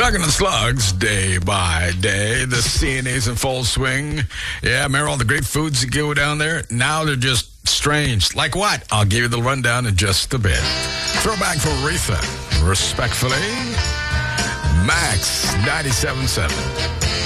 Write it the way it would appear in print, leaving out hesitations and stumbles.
Dugging and Slugs, day by day. The CNA's in full swing. Yeah, remember all the great foods that go down there? Now they're just strange. Like what? I'll give you the rundown in just a bit. Throwback for Aretha. Respectfully, Max 97.7.